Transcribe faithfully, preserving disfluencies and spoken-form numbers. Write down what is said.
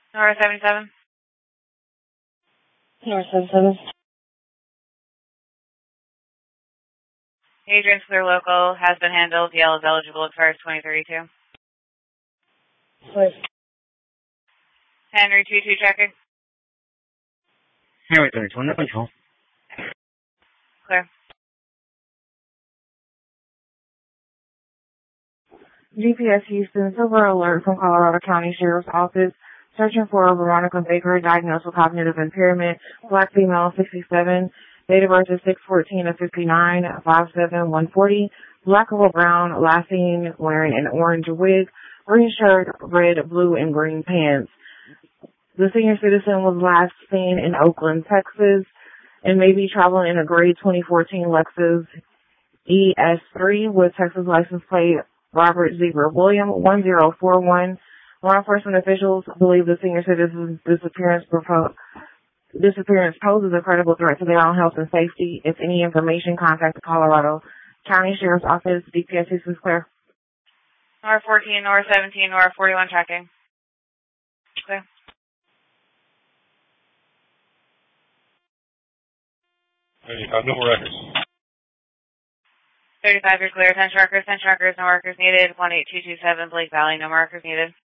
North seventy-seven. North seventy-seven. Adrian's Clear Local has been handled. D L is eligible as far as twenty thirty-two. Clear. Henry two two checking. Henry thirty-two, under control. Clear. G P S Houston, silver alert from Colorado County Sheriff's Office, searching for Veronica Baker, diagnosed with cognitive impairment, black female, sixty-seven, date of birth is six fourteen of fifty-nine, five seven one forty, black or brown, last seen wearing an orange wig, green shirt, red, blue, and green pants. The senior citizen was last seen in Oakland, Texas, and may be traveling in a gray twenty fourteen Lexus E S three with Texas license plate Robert Zebra William one zero four one. Law enforcement officials believe the senior citizen's disappearance, propo- disappearance poses a credible threat to their own health and safety. If any information, contact the Colorado County Sheriff's Office. D P S Houston Clear. North fourteen, North seventeen, North forty-one checking. Clear. thirty-five, no more records. thirty-five, you're clear. ten markers, ten markers, no markers needed. one eight two two seven, Blake Valley, no markers needed.